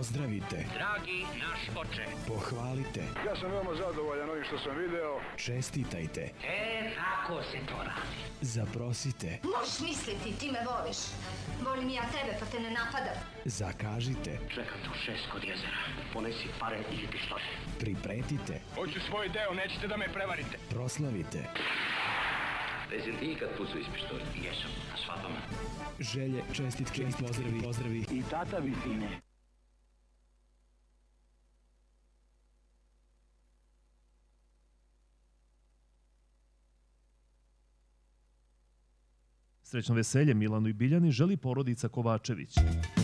Pozdravite. Dragi naš oče. Pohvalite. Ja sam veoma zadovoljan ovim što sam video. Čestitajte. Tako se to radi. Zaprosite. Možeš misliti, ti me voliš. Volim ja tebe, pa te ne napadam. Zakažite. Čekam tu 6 kod jezera. Ponesi pare ili pištolj. Pripretite. Hoću svoj deo, nećete da me prevarite. Proslavite. Jesi ti ikad pucao iz pištolja? Jesam, na svadbama. Želje, čestitke i pozdravi. I tata bi fine. Srećno veselje Milanu i Biljani želi porodica Kovačević.